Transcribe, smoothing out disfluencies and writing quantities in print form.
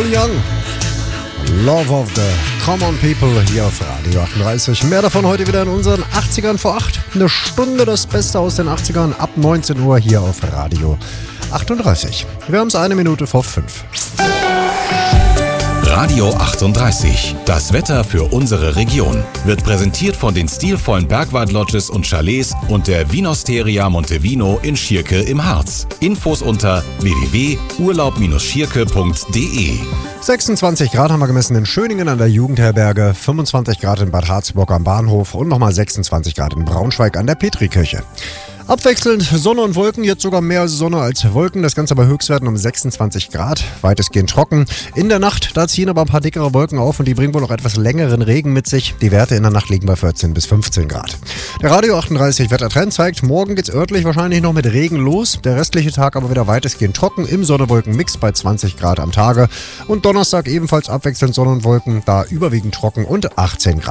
Paul Young. Love of the Common People hier auf Radio 38. Mehr davon heute wieder in unseren 80ern vor 8. Eine Stunde das Beste aus den 80ern ab 19 Uhr hier auf Radio 38. Wir haben es 1 Minute vor 5. Radio 38, das Wetter für unsere Region, wird präsentiert von den stilvollen Bergwald-Lodges und Chalets und der Vinosteria Montevino in Schierke im Harz. Infos unter www.urlaub-schierke.de. 26 Grad haben wir gemessen in Schöningen an der Jugendherberge, 25 Grad in Bad Harzburg am Bahnhof und nochmal 26 Grad in Braunschweig an der Petrikirche. Abwechselnd Sonne und Wolken, jetzt sogar mehr Sonne als Wolken, das Ganze bei Höchstwerten um 26 Grad, weitestgehend trocken. In der Nacht, da ziehen aber ein paar dickere Wolken auf und die bringen wohl noch etwas längeren Regen mit sich. Die Werte in der Nacht liegen bei 14 bis 15 Grad. Der Radio 38 Wettertrend zeigt, morgen geht's örtlich wahrscheinlich noch mit Regen los, der restliche Tag aber wieder weitestgehend trocken im Sonne-Wolken-Mix bei 20 Grad am Tage. Und Donnerstag ebenfalls abwechselnd Sonne und Wolken, da überwiegend trocken und 18 Grad.